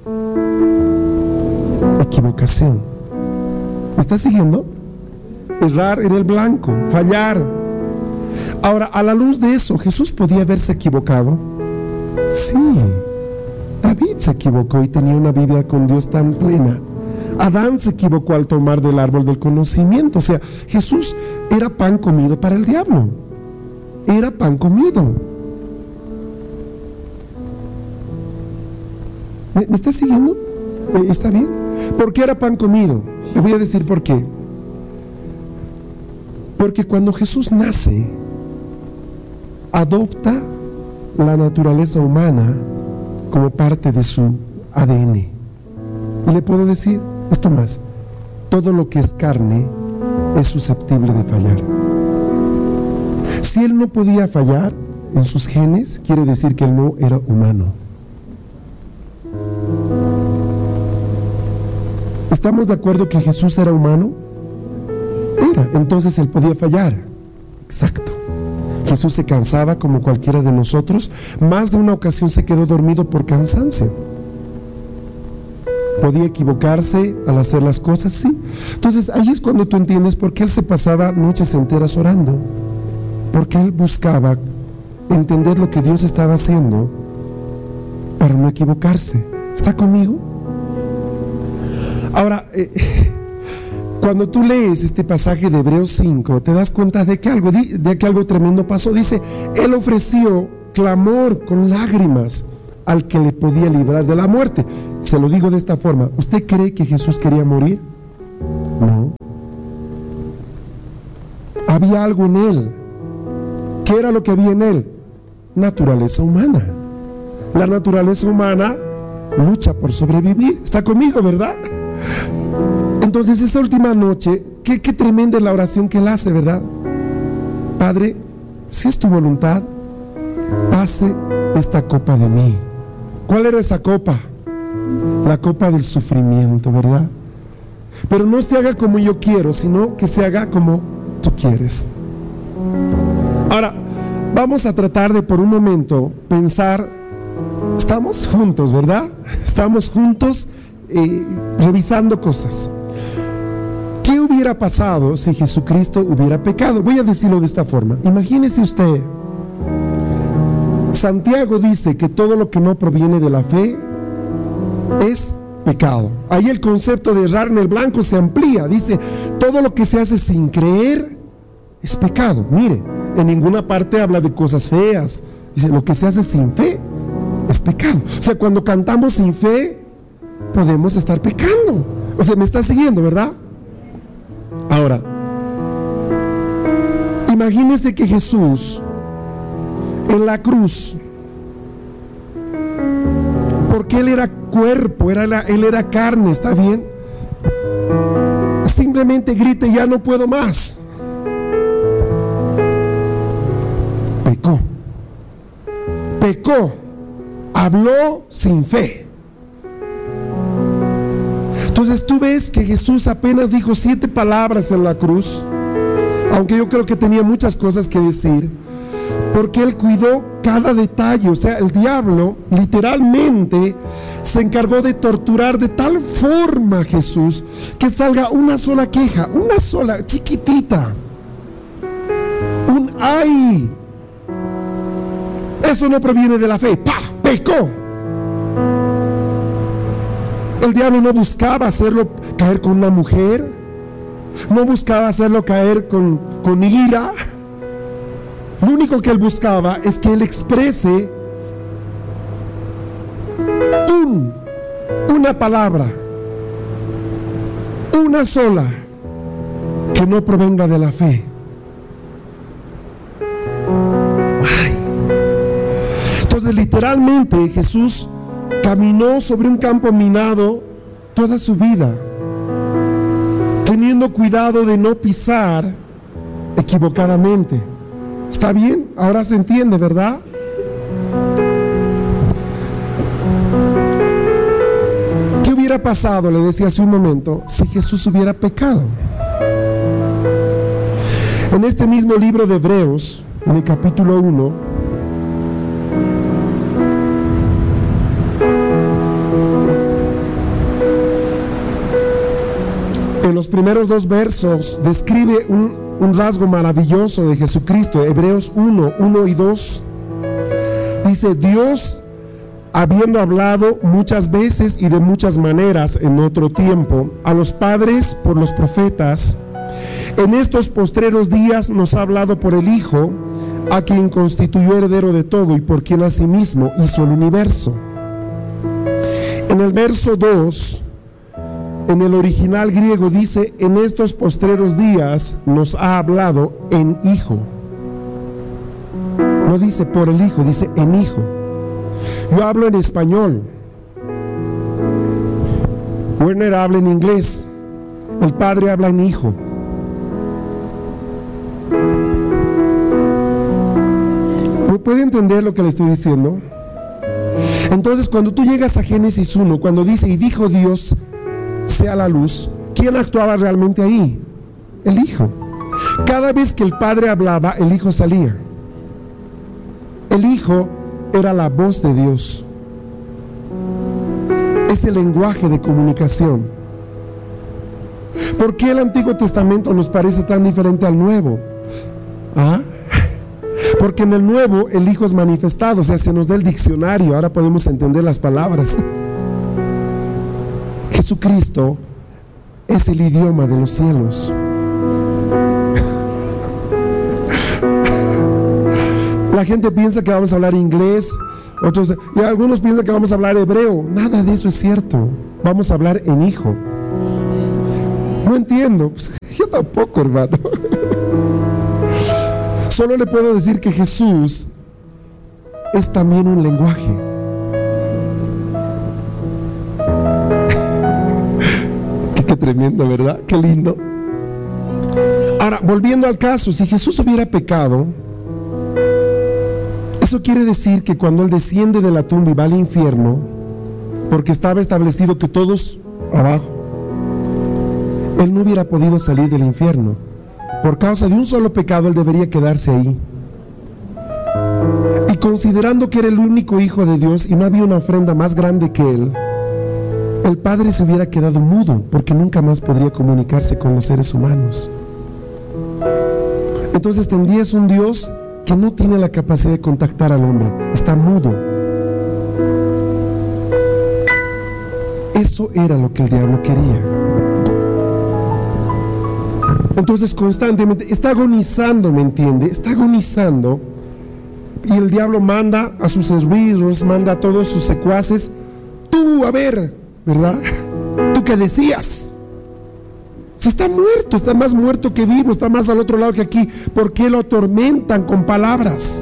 A: Equivocación. ¿Me estás siguiendo? Errar en el blanco, fallar. Ahora, a la luz de eso, ¿Jesús podía haberse equivocado? Sí. David se equivocó y tenía una vida con Dios tan plena. Adán se equivocó al tomar del árbol del conocimiento. O sea, Jesús era pan comido para el diablo. Era pan comido. ¿Me, me está siguiendo? ¿Está bien? ¿Por qué era pan comido? Le voy a decir por qué. Porque cuando Jesús nace, adopta la naturaleza humana como parte de su A D N. Y le puedo decir esto más: todo lo que es carne es susceptible de fallar. Si él no podía fallar en sus genes, quiere decir que él no era humano. ¿Estamos de acuerdo que Jesús era humano? Era, entonces él podía fallar. Exacto. Jesús se cansaba como cualquiera de nosotros. Más de una ocasión se quedó dormido por cansancio. ¿Podía equivocarse al hacer las cosas? Sí. Entonces ahí es cuando tú entiendes por qué él se pasaba noches enteras orando. Porque él buscaba entender lo que Dios estaba haciendo para no equivocarse. ¿Está conmigo? Ahora, eh, cuando tú lees este pasaje de Hebreos cinco, te das cuenta de que algo, de que algo tremendo pasó. Dice, él ofreció clamor con lágrimas al que le podía librar de la muerte. Se lo digo de esta forma: ¿usted cree que Jesús quería morir? No. Había algo en él. ¿Qué era lo que había en él? Naturaleza humana. La naturaleza humana lucha por sobrevivir. ¿Está conmigo, verdad? Entonces esa última noche, qué, qué tremenda es la oración que él hace, ¿verdad? Padre, si es tu voluntad, pase esta copa de mí. ¿Cuál era esa copa? La copa del sufrimiento, ¿verdad? Pero no se haga como yo quiero, sino que se haga como tú quieres. Ahora, vamos a tratar de por un momento pensar, estamos juntos, ¿verdad? Estamos juntos eh, revisando cosas. ¿Qué hubiera pasado si Jesucristo hubiera pecado? Voy a decirlo de esta forma. Imagínese usted, Santiago dice que todo lo que no proviene de la fe es pecado. Ahí el concepto de errar en el blanco se amplía. Dice, todo lo que se hace sin creer es pecado. Mire, en ninguna parte habla de cosas feas. Dice, lo que se hace sin fe es pecado. O sea, cuando cantamos sin fe, podemos estar pecando. O sea, me está siguiendo, ¿verdad? Ahora, imagínese que Jesús en la cruz, porque él era cuerpo, era la, él era carne, ¿está bien? Simplemente grite, ya no puedo más. Pecó. Pecó. Habló sin fe. Entonces tú ves que Jesús apenas dijo siete palabras en la cruz, aunque yo creo que tenía muchas cosas que decir, porque Él cuidó cada detalle. O sea, el diablo literalmente se encargó de torturar de tal forma a Jesús que salga una sola queja, una sola, chiquitita, un ay. Eso no proviene de la fe. ¡Pah! ¡Pecó! El diablo no buscaba hacerlo caer con una mujer, no buscaba hacerlo caer con, con ira. Lo único que él buscaba es que él exprese un, una palabra, una sola, que no provenga de la fe. Ay. Entonces, literalmente, Jesús caminó sobre un campo minado toda su vida, teniendo cuidado de no pisar equivocadamente. ¿Está bien? Ahora se entiende, ¿verdad? ¿Qué hubiera pasado, le decía hace un momento, si Jesús hubiera pecado? En este mismo libro de Hebreos, en el capítulo uno, en los primeros dos versos describe un, un rasgo maravilloso de Jesucristo. Hebreos uno, uno y dos dice: Dios, habiendo hablado muchas veces y de muchas maneras en otro tiempo a los padres por los profetas, en estos postreros días nos ha hablado por el Hijo, a quien constituyó heredero de todo y por quien asimismo hizo el universo. En el verso dos, en el original griego dice: en estos postreros días nos ha hablado en Hijo. No dice por el Hijo, dice en Hijo. Yo hablo en español, Werner habla en inglés, el Padre habla en Hijo. ¿Puede entender lo que le estoy diciendo? Entonces, cuando tú llegas a Génesis uno, cuando dice: y dijo Dios sea la luz, ¿quién actuaba realmente ahí? El Hijo. Cada vez que el Padre hablaba, el Hijo salía. El Hijo era la voz de Dios. Es el lenguaje de comunicación. ¿Por qué el Antiguo Testamento nos parece tan diferente al Nuevo? ¿Ah? Porque en el Nuevo el Hijo es manifestado, o sea, se nos da el diccionario, ahora podemos entender las palabras. Jesucristo es el idioma de los cielos. La gente piensa que vamos a hablar inglés, otros, y algunos piensan que vamos a hablar hebreo. Nada de eso es cierto. Vamos a hablar en Hijo. No entiendo. Pues, yo tampoco, hermano. Solo le puedo decir que Jesús es también un lenguaje. Qué tremendo, ¿verdad? Qué lindo. Ahora, volviendo al caso, si Jesús hubiera pecado, eso quiere decir que cuando Él desciende de la tumba y va al infierno, porque estaba establecido que todos abajo, Él no hubiera podido salir del infierno. Por causa de un solo pecado, Él debería quedarse ahí. Y considerando que era el único Hijo de Dios y no había una ofrenda más grande que Él, el Padre se hubiera quedado mudo, porque nunca más podría comunicarse con los seres humanos. Entonces tendrías un Dios que no tiene la capacidad de contactar al hombre, está mudo. Eso era lo que el diablo quería. Entonces constantemente está agonizando, ¿me entiende? Está agonizando, y el diablo manda a sus esbirros, manda a todos sus secuaces: tú, a ver, ¿verdad? ¿Tú qué decías? Si está muerto, está más muerto que vivo, está más al otro lado que aquí. ¿Por qué lo atormentan con palabras?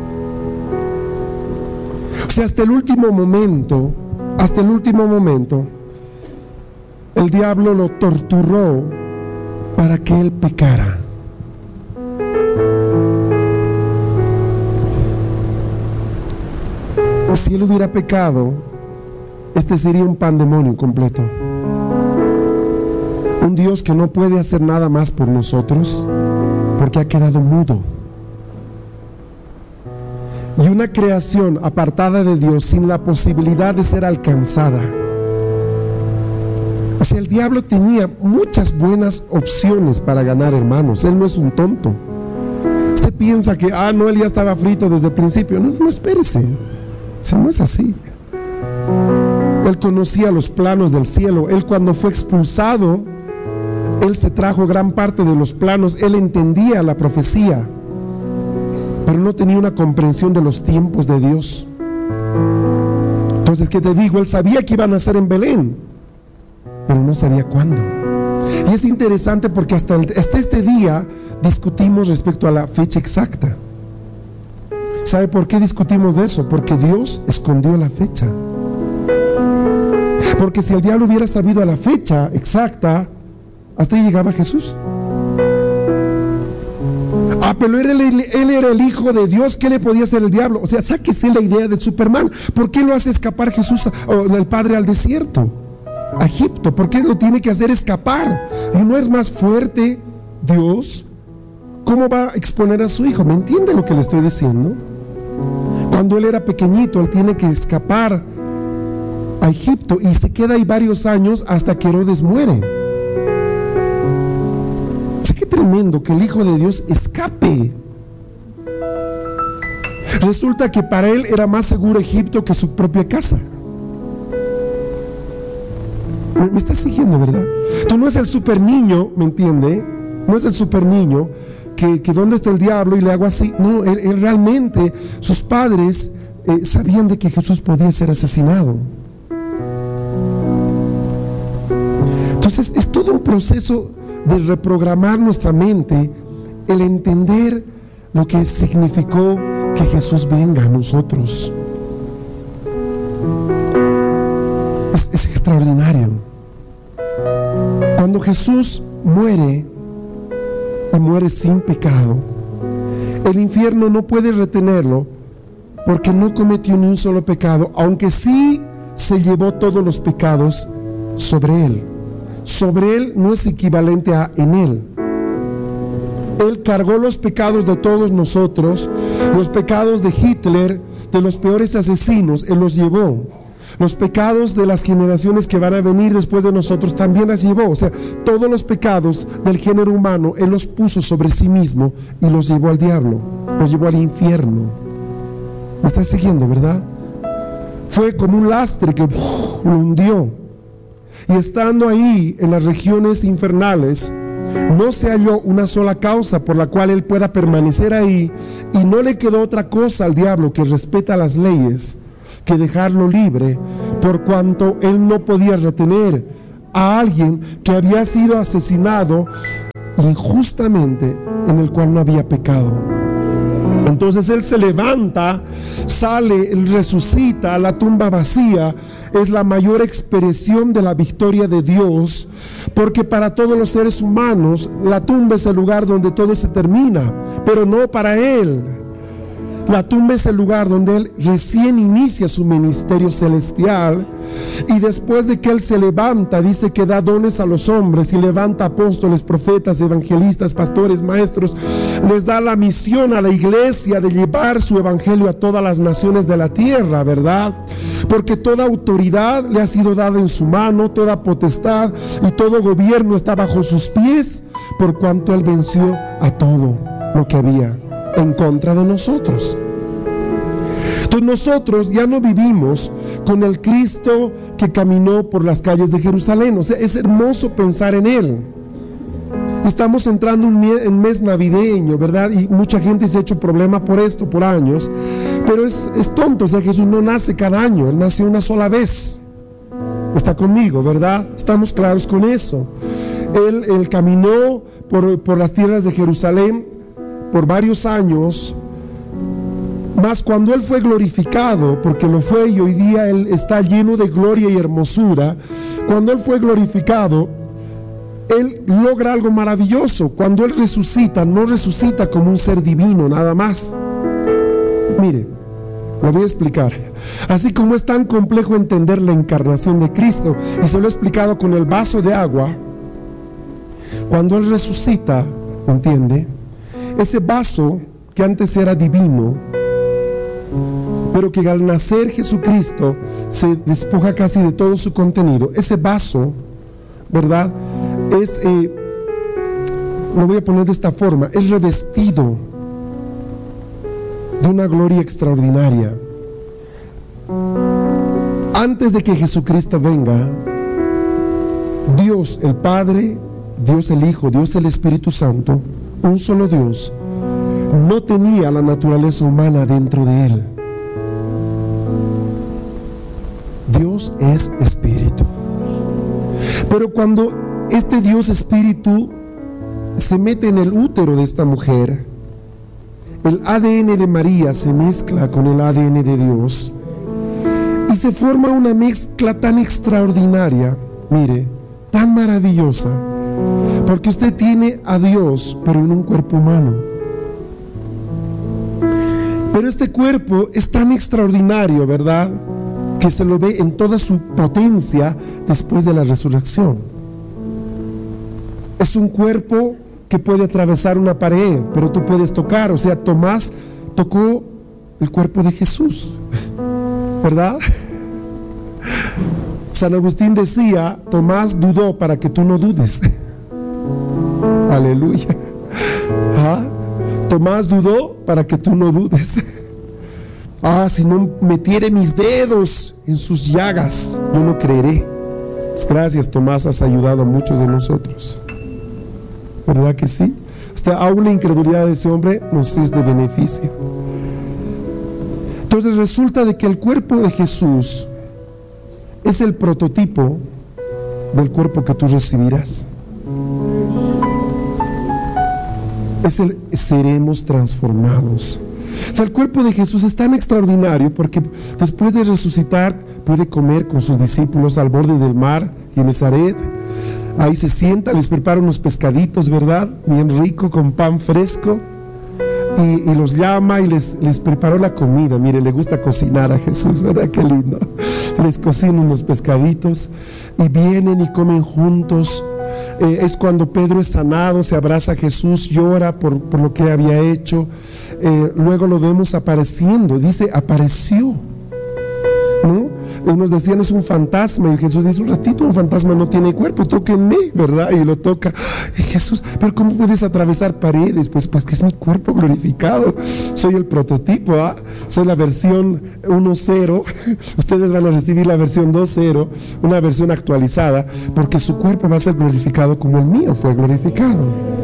A: O sea, hasta el último momento, hasta el último momento, el diablo lo torturó para que él pecara. Si él hubiera pecado, este sería un pandemonio completo. Un Dios que no puede hacer nada más por nosotros porque ha quedado mudo. Y una creación apartada de Dios sin la posibilidad de ser alcanzada. O sea, el diablo tenía muchas buenas opciones para ganar, hermanos. Él no es un tonto. Usted piensa que, ah, no, él ya estaba frito desde el principio. No, no, espérese. O sea, no es así. Él conocía los planos del cielo. Él, cuando fue expulsado, él se trajo gran parte de los planos. Él entendía la profecía, pero no tenía una comprensión de los tiempos de Dios. Entonces, ¿qué te digo? Él sabía que iba a nacer en Belén, pero no sabía cuándo. Y es interesante porque hasta, el, hasta este día discutimos respecto a la fecha exacta. ¿Sabe por qué discutimos de eso? Porque Dios escondió la fecha. Porque si el diablo hubiera sabido a la fecha exacta, hasta ahí llegaba Jesús. Ah, pero él, él, él era el Hijo de Dios. ¿Qué le podía hacer el diablo? O sea, sáquese la idea de Superman. ¿Por qué lo hace escapar Jesús, o el Padre, al desierto, a Egipto? ¿Por qué lo tiene que hacer escapar? ¿Y no es más fuerte Dios? ¿Cómo va a exponer a su hijo? ¿Me entiende lo que le estoy diciendo? Cuando él era pequeñito, él tiene que escapar a Egipto y se queda ahí varios años hasta que Herodes muere. ¿Sí? Qué tremendo que el Hijo de Dios escape. Resulta que para él era más seguro Egipto que su propia casa. ¿Me, me estás siguiendo, verdad? Tú no es el super niño, ¿me entiende? No es el super niño que, que dónde está el diablo y le hago así. No, él, él realmente, sus padres eh, sabían de que Jesús podía ser asesinado. Entonces es todo un proceso de reprogramar nuestra mente, el entender lo que significó que Jesús venga a nosotros. Es, es extraordinario. Cuando Jesús muere, y muere sin pecado, el infierno no puede retenerlo porque no cometió ni un solo pecado, aunque sí se llevó todos los pecados sobre él. Sobre él no es equivalente a en él. Él cargó los pecados de todos nosotros, los pecados de Hitler, de los peores asesinos, él los llevó. Los pecados de las generaciones que van a venir después de nosotros también las llevó. O sea, todos los pecados del género humano él los puso sobre sí mismo y los llevó al diablo, los llevó al infierno. ¿Me estás siguiendo, verdad? Fue como un lastre que ¡uf!, lo hundió. Y estando ahí en las regiones infernales, no se halló una sola causa por la cual él pueda permanecer ahí, y no le quedó otra cosa al diablo que respeta las leyes que dejarlo libre, por cuanto él no podía retener a alguien que había sido asesinado injustamente, en el cual no había pecado. Entonces él se levanta, sale, él resucita, la tumba vacía es la mayor expresión de la victoria de Dios, porque para todos los seres humanos la tumba es el lugar donde todo se termina, pero no para él. La tumba es el lugar donde él recién inicia su ministerio celestial, y después de que él se levanta, dice que da dones a los hombres y levanta apóstoles, profetas, evangelistas, pastores, maestros. Les da la misión a la iglesia de llevar su evangelio a todas las naciones de la tierra, ¿verdad? Porque toda autoridad le ha sido dada en su mano, toda potestad y todo gobierno está bajo sus pies, por cuanto él venció a todo lo que había en contra de nosotros. Entonces nosotros ya no vivimos con el Cristo que caminó por las calles de Jerusalén. O sea, es hermoso pensar en él. Estamos entrando en un mes navideño, ¿verdad? Y mucha gente se ha hecho problema por esto por años, pero es, es tonto. O sea, Jesús no nace cada año, él nació una sola vez. Está conmigo, ¿verdad? Estamos claros con eso. Él, él caminó por, por las tierras de Jerusalén por varios años, mas cuando él fue glorificado, porque lo fue y hoy día él está lleno de gloria y hermosura, cuando él fue glorificado, él logra algo maravilloso. Cuando él resucita, no resucita como un ser divino nada más. Mire, lo voy a explicar. Así como es tan complejo entender la encarnación de Cristo, y se lo he explicado con el vaso de agua, Cuando Él resucita, ¿me entiende? Ese vaso que antes era divino, pero que al nacer Jesucristo se despoja casi de todo su contenido, ese vaso, ¿verdad? Es, eh, lo voy a poner de esta forma, es revestido de una gloria extraordinaria. Antes de que Jesucristo venga, Dios el Padre, Dios el Hijo, Dios el Espíritu Santo, un solo Dios, no tenía la naturaleza humana dentro de Él. Dios es Espíritu. Pero cuando este Dios Espíritu se mete en el útero de esta mujer, el A D N de María se mezcla con el A D N de Dios y se forma una mezcla tan extraordinaria, mire, tan maravillosa, porque usted tiene a Dios, pero en un cuerpo humano. Pero este cuerpo es tan extraordinario, ¿verdad?, que se lo ve en toda su potencia después de la resurrección. Es un cuerpo que puede atravesar una pared, pero tú puedes tocar. O sea, Tomás tocó el cuerpo de Jesús, ¿verdad? San Agustín decía, Tomás dudó para que tú no dudes. Aleluya. ¿Ah? Tomás dudó para que tú no dudes. Ah, si no metiere mis dedos en sus llagas, yo no creeré. Pues gracias, Tomás, has ayudado a muchos de nosotros. ¿Verdad que sí? Hasta aún la incredulidad de ese hombre nos es de beneficio. Entonces resulta de que el cuerpo de Jesús es el prototipo del cuerpo que tú recibirás. Es el seremos transformados. O sea, el cuerpo de Jesús es tan extraordinario porque después de resucitar puede comer con sus discípulos al borde del mar y en Nazaret. Ahí se sienta, les prepara unos pescaditos, ¿verdad? Bien rico, con pan fresco. Y, y los llama y les, les preparó la comida. Mire, le gusta cocinar a Jesús, ¿verdad? Qué lindo. Les cocina unos pescaditos y vienen y comen juntos. Eh, es cuando Pedro es sanado, se abraza a Jesús, llora por, por lo que había hecho. Eh, luego lo vemos apareciendo, dice, apareció, ¿no? Unos decían es un fantasma y Jesús dice un ratito, un fantasma no tiene cuerpo, tóquenme, ¿verdad? Y lo toca. Y Jesús, pero ¿cómo puedes atravesar paredes? Pues, pues que es mi cuerpo glorificado, soy el prototipo, ¿ah? Soy la versión uno punto cero, ustedes van a recibir la versión dos punto cero, una versión actualizada, porque su cuerpo va a ser glorificado como el mío fue glorificado.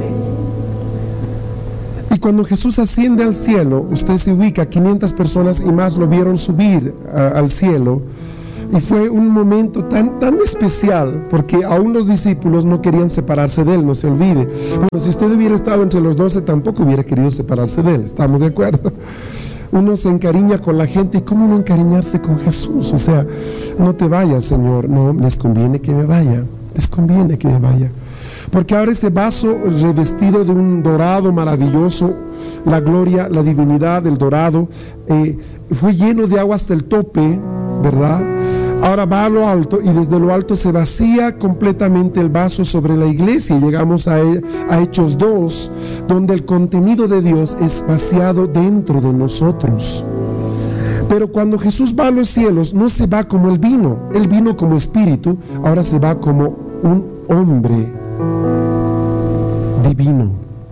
A: Y cuando Jesús asciende al cielo, usted se ubica, quinientas personas y más lo vieron subir a, al cielo, y fue un momento tan, tan especial, porque aún los discípulos no querían separarse de él, no se olvide. Bueno, si usted hubiera estado entre los doce, tampoco hubiera querido separarse de él, ¿estamos de acuerdo? Uno se encariña con la gente, y ¿cómo no encariñarse con Jesús? O sea, no te vayas, Señor, no, les conviene que me vaya, les conviene que me vaya. Porque ahora ese vaso revestido de un dorado maravilloso, la gloria, la divinidad del dorado, eh, fue lleno de agua hasta el tope, ¿verdad? Ahora va a lo alto y desde lo alto se vacía completamente el vaso sobre la iglesia. Llegamos a, a Hechos dos, donde el contenido de Dios es vaciado dentro de nosotros. Pero cuando Jesús va a los cielos, no se va como Él vino. Él vino como espíritu, ahora se va como un hombre divino.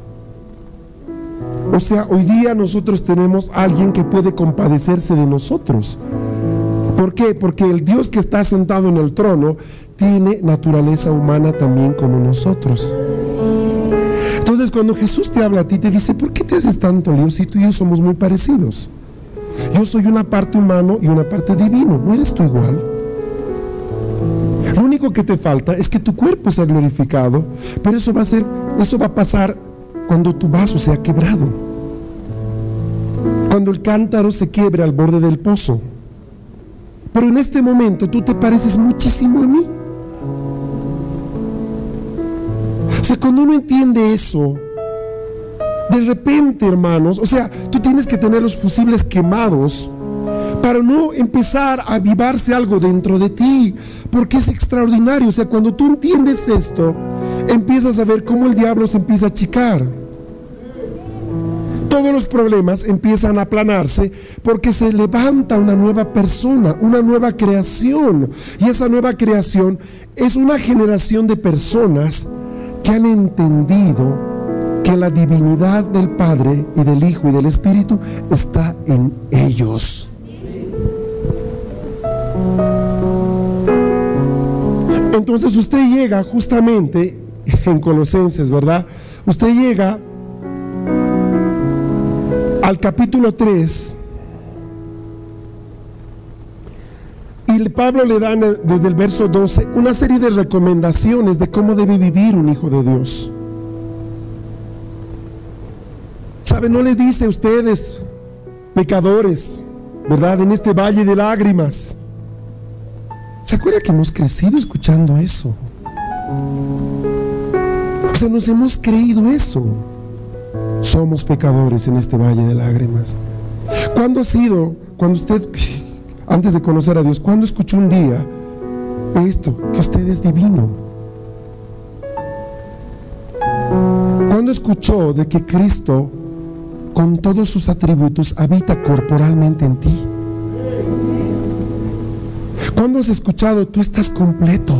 A: O sea, hoy día nosotros tenemos a alguien que puede compadecerse de nosotros. ¿Por qué? Porque el Dios que está sentado en el trono tiene naturaleza humana también como nosotros. Entonces cuando Jesús te habla a ti, te dice, ¿por qué te haces tanto lío si tú y yo somos muy parecidos? Yo soy una parte humano y una parte divino, ¿no eres tú igual? Lo único que te falta es que tu cuerpo sea glorificado, pero eso va a ser, eso va a pasar cuando tu vaso sea quebrado, cuando el cántaro se quiebre al borde del pozo. Pero en este momento tú te pareces muchísimo a mí. O sea, cuando uno entiende eso, de repente, hermanos, o sea, tú tienes que tener los fusibles quemados para no empezar a avivarse algo dentro de ti, porque es extraordinario. O sea, cuando tú entiendes esto, empiezas a ver cómo el diablo se empieza a achicar. Todos los problemas empiezan a aplanarse porque se levanta una nueva persona, una nueva creación. Y esa nueva creación es una generación de personas que han entendido que la divinidad del Padre y del Hijo y del Espíritu está en ellos. Entonces usted llega justamente en Colosenses, ¿verdad? Usted llega al capítulo tres y Pablo le da desde el verso doce una serie de recomendaciones de cómo debe vivir un hijo de Dios. ¿Sabe? No le dice a ustedes, pecadores, ¿verdad?, en este valle de lágrimas. ¿Se acuerda que hemos crecido escuchando eso? O sea, nos hemos creído eso. Somos pecadores en este valle de lágrimas. ¿Cuándo ha sido, cuando usted, antes de conocer a Dios, cuándo escuchó un día esto, que usted es divino? ¿Cuándo escuchó de que Cristo, con todos sus atributos, habita corporalmente en ti? ¿Cuándo has escuchado, tú estás completo?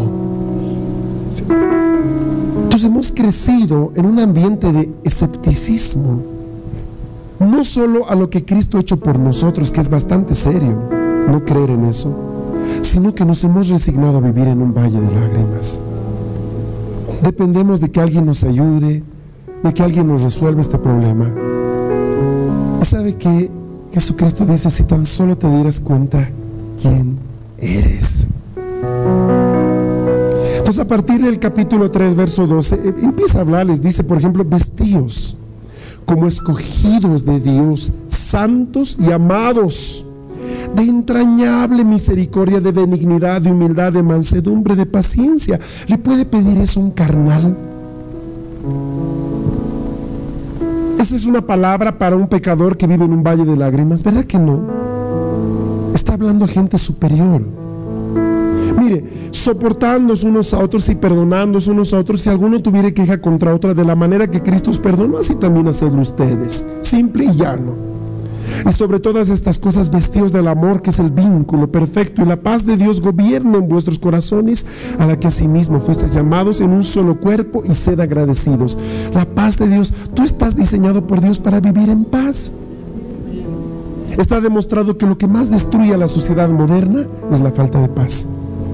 A: Entonces hemos crecido en un ambiente de escepticismo, no solo a lo que Cristo ha hecho por nosotros, que es bastante serio no creer en eso, sino que nos hemos resignado a vivir en un valle de lágrimas. Dependemos de que alguien nos ayude, de que alguien nos resuelva este problema. ¿Y sabe qué? Jesucristo dice: si tan solo te dieras cuenta quién eres. Entonces, a partir del capítulo tres, verso doce, empieza a hablarles, dice, por ejemplo, vestíos como escogidos de Dios, santos y amados, de entrañable misericordia, de benignidad, de humildad, de mansedumbre, de paciencia. ¿Le puede pedir eso a un carnal? Esa es una palabra para un pecador que vive en un valle de lágrimas, ¿verdad que no? Está hablando a gente superior. Mire, soportándonos unos a otros y perdonándonos unos a otros, si alguno tuviera queja contra otra, de la manera que Cristo os perdonó, así también hacedlo ustedes, simple y llano. Y sobre todas estas cosas, vestidos del amor, que es el vínculo perfecto, y la paz de Dios gobierne en vuestros corazones, a la que asimismo fuisteis llamados en un solo cuerpo, y sed agradecidos. La paz de Dios, tú estás diseñado por Dios para vivir en paz. Está demostrado que lo que más destruye a la sociedad moderna es la falta de paz.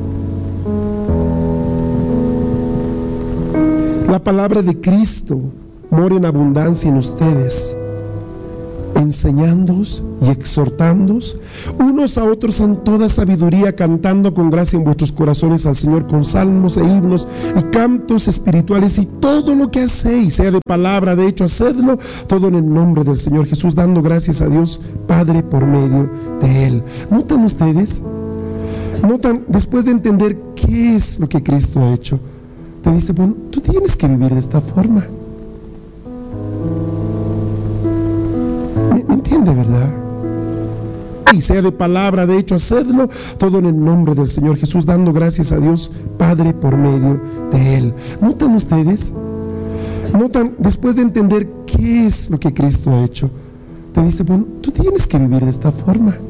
A: La palabra de Cristo mora en abundancia en ustedes, enseñándoos y exhortándoos unos a otros en toda sabiduría, cantando con gracia en vuestros corazones al Señor con salmos e himnos y cantos espirituales, y todo lo que hacéis, sea de palabra, de hecho, hacedlo todo en el nombre del Señor Jesús, dando gracias a Dios Padre por medio de Él. ¿Notan ustedes? ¿Notan? Después de entender qué es lo que Cristo ha hecho, te dice, bueno, tú tienes que vivir de esta forma. ¿Me entiende, verdad? Y sea de palabra, de hecho, hacedlo todo en el nombre del Señor Jesús, dando gracias a Dios Padre por medio de Él. ¿Notan ustedes? ¿Notan? Después de entender qué es lo que Cristo ha hecho, te dice, bueno, tú tienes que vivir de esta forma.